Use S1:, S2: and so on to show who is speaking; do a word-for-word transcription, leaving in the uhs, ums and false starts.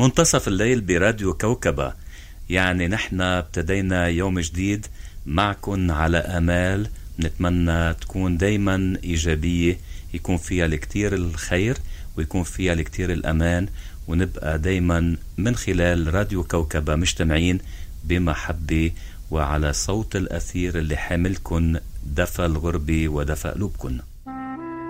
S1: منتصف الليل براديو كوكبة. يعني نحن ابتدينا يوم جديد معكن على أمال نتمنى تكون دايما إيجابية، يكون فيها الكتير الخير ويكون فيها الكتير الأمان، ونبقى دايما من خلال راديو كوكبة مجتمعين بمحبة وعلى صوت الأثير اللي حاملكن دفى الغربة ودفى قلوبكن.